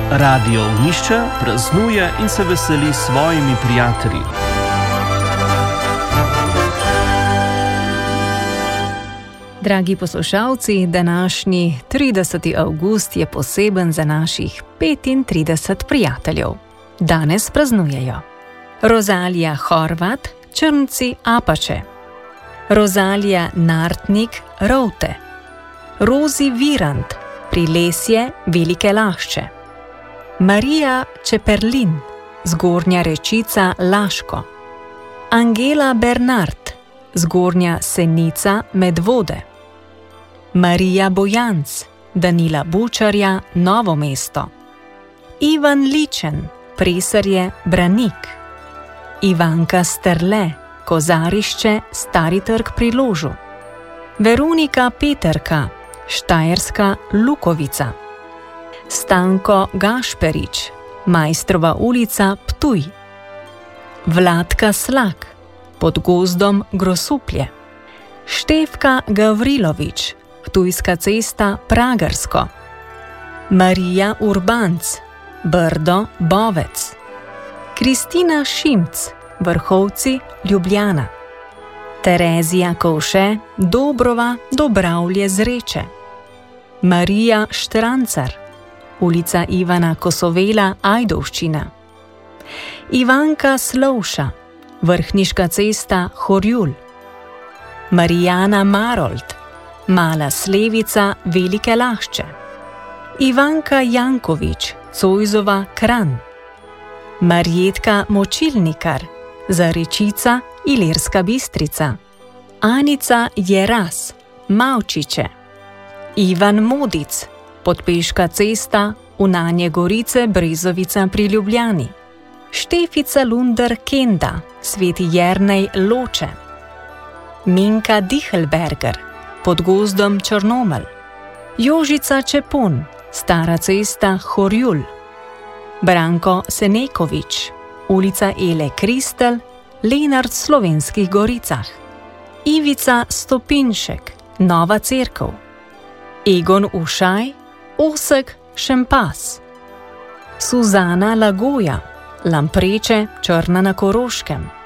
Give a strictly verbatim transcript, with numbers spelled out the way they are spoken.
Radio Ognjišče praznuje in se veseli s svojimi prijatelji. Dragi poslušalci, današnji trideseti avgust je poseben za naših petintrideset prijateljev. Danes praznujejo Rozalija Horvat, Črnci Apače, Rozalija Nartnik, Rovte, Rozi Virant, Prilesje, Velike Lašče, Marija Čeperlin, Zgornja Rečica, Laško, Angela Bernard, Zgornja Senica, Medvode, Marija Bojanc, Danila Bučarja, Novo mesto, Ivan Ličen, Presarje, Branik, Ivanka Strle, Kozarišče, Stari trg pri Ložu, Veronika Peterka, Štajerska, Lukovica, Stanko Gašperič, Majstrova ulica, Ptuj, Vladka Slak, Pod gozdom, Grosuplje, Štefka Gavrilovič, Ptujska cesta, Pragersko, Marija Urbanc, Brdo, Bovec, Kristina Šimc, Vrhovci, Ljubljana, Terezija Kovše, Dobrova, Dobravlje, Zreče, Marija Štrancar, ulica Ivana Kosovela, Ajdovščina, Ivanka Slovša, Vrhniška cesta, Horjul, Marijana Marold, Mala Slevica, Velike Lašče, Ivanka Jankovič, Cojzova, Kranj, Marjetka Močilnikar, Zarečica, Ilirska Bistrica, Anica Jeras, Mavčiče, Ivan Modic, Podpeška cesta, Unanje Gorice, Brezovica pri Ljubljani, Štefica Lunder Kenda, Sveti Jernej, Loče, Minka Dihelberger, Pod gozdom, Črnomelj, Jožica Čepon, Stara cesta, Horjul, Branko Senekovič, ulica Ele Kristel, Lenart v Slovenskih Goricah, Ivica Stopinšek, Nova cerkev, Egon Ušaj, Osek, Šempas, Suzana Lagoja, Lampreče, Črna na Koroškem,